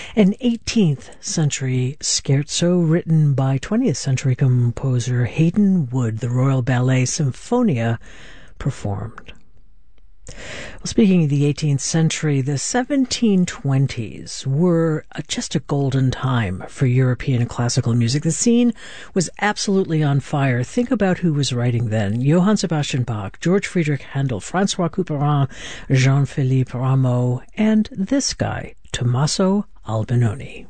An 18th century scherzo written by 20th century composer Haydn Wood, the Royal Ballet Symphonia performed. Well, speaking of the 18th century, the 1720s were just a golden time for European classical music. The scene was absolutely on fire. Think about who was writing then. Johann Sebastian Bach, George Friedrich Handel, Francois Couperin, Jean-Philippe Rameau, and this guy, Tommaso Albinoni.